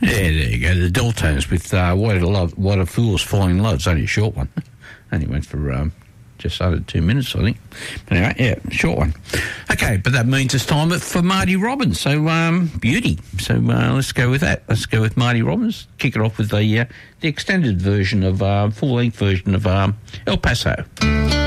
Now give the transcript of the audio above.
Yeah, there you go. The Deltones with What a Fool's Falling in Love. It's only a short one. Only went for just under 2 minutes, I think. But anyway, yeah, short one. Okay, but that means it's time for Marty Robbins. So, Beauty. So let's go with that. Let's go with Marty Robbins. Kick it off with the extended version of, full-length version of El Paso.